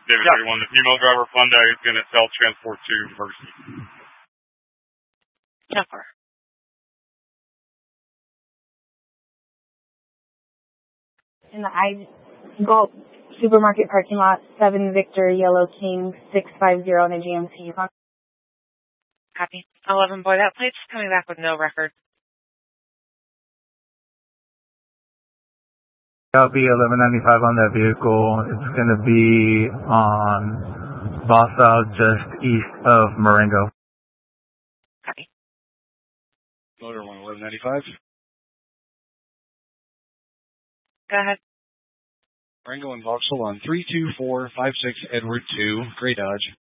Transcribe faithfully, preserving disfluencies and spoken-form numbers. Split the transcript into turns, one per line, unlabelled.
David
Yeah.
thirty-one, the female driver of Hyundai is going to self-transport to Mercy.
Jennifer.
In the I Galt supermarket parking lot, seven Victor Yellow King six five zero in a G M C Yukon.
Copy. eleven boy, that plate's coming back with no record.
Copy, eleven ninety-five on that vehicle. It's going to be on Bossau, just east of Marengo.
Copy.
Motor one, eleven ninety-five.
Go ahead.
Marengo and Vauxhall on three two four five six Edward two, Gray Dodge.